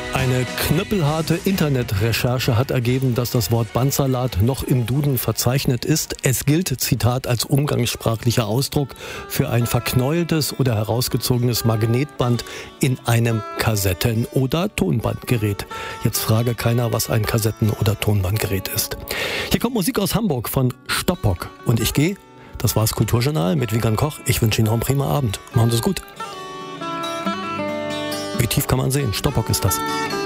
Eine knüppelharte Internetrecherche hat ergeben, dass das Wort Bandsalat noch im Duden verzeichnet ist. Es gilt, Zitat, als umgangssprachlicher Ausdruck für ein verknäueltes oder herausgezogenes Magnetband in einem Kassetten- oder Tonbandgerät. Jetzt frage keiner, was ein Kassetten- oder Tonbandgerät ist. Hier kommt Musik aus Hamburg von Stoppock. Und ich gehe. Das war's Kulturjournal mit Wiegand Koch. Ich wünsche Ihnen noch einen prima Abend. Machen Sie es gut. Wie tief kann man sehen? Stoppock ist das.